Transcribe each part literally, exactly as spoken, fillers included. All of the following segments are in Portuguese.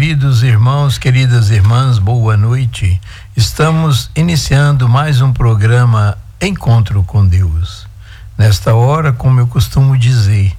Queridos irmãos, queridas irmãs, boa noite. Estamos iniciando mais um programa Encontro com Deus. Nesta hora, como eu costumo dizer,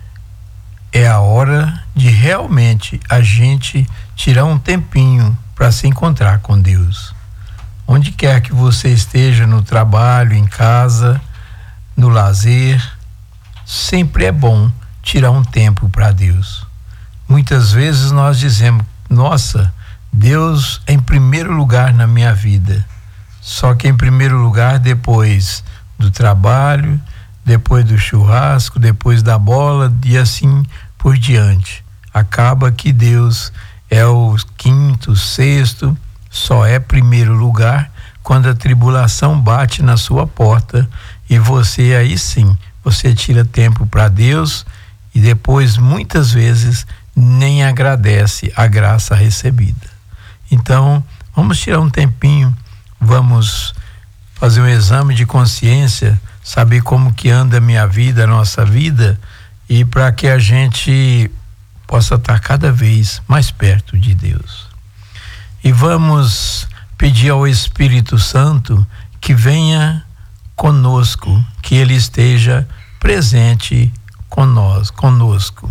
é a hora de realmente a gente tirar um tempinho para se encontrar com Deus. Onde quer que você esteja, no trabalho, em casa, no lazer, sempre é bom tirar um tempo para Deus. Muitas vezes nós dizemos, nossa, Deus é em primeiro lugar na minha vida. Só que em primeiro lugar depois do trabalho, depois do churrasco, depois da bola e assim por diante. Acaba que Deus é o quinto, sexto, só é primeiro lugar quando a tribulação bate na sua porta e você aí sim, você tira tempo para Deus e depois muitas vezes nem agradece a graça recebida. Então, vamos tirar um tempinho, vamos fazer um exame de consciência, saber como que anda a minha vida, a nossa vida, e para que a gente possa estar cada vez mais perto de Deus. E vamos pedir ao Espírito Santo que venha conosco, que ele esteja presente conosco, conosco.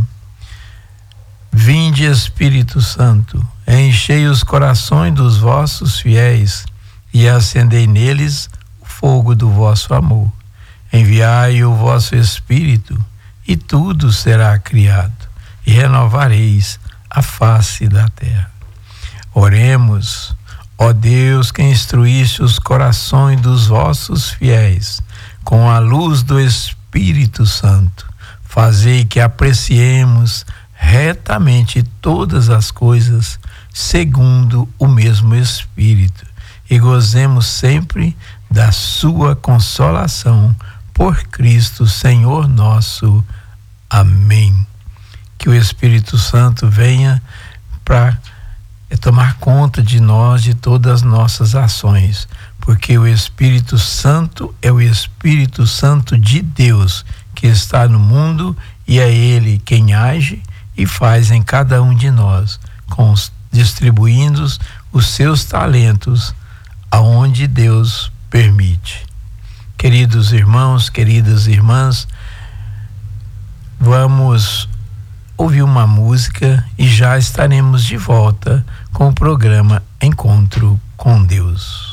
Vinde, Espírito Santo, enchei os corações dos vossos fiéis e acendei neles o fogo do vosso amor. Enviai o vosso Espírito e tudo será criado e renovareis a face da terra. Oremos, ó Deus, que instruísse os corações dos vossos fiéis com a luz do Espírito Santo, fazei que apreciemos retamente todas as coisas segundo o mesmo Espírito e gozemos sempre da sua consolação por Cristo Senhor nosso. Amém. Que o Espírito Santo venha para tomar conta de nós, de todas as nossas ações, porque o Espírito Santo é o Espírito Santo de Deus que está no mundo e é ele quem age e faz em cada um de nós, com os, distribuindo os seus talentos aonde Deus permite. Queridos irmãos, queridas irmãs, vamos ouvir uma música e já estaremos de volta com o programa Encontro com Deus.